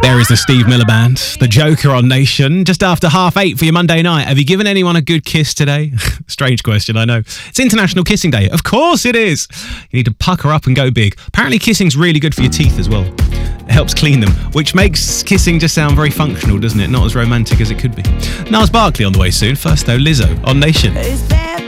There is the Steve Miller Band, the Joker on Nation, just after 8:30 for your Monday night. Have you given anyone a good kiss today? Strange question, I know. It's International Kissing Day. Of course it is. You need to pucker up and go big. Apparently kissing's really good for your teeth as well. It helps clean them, which makes kissing just sound very functional, doesn't it? Not as romantic as it could be. Niles Barkley on the way soon. First though, Lizzo on Nation.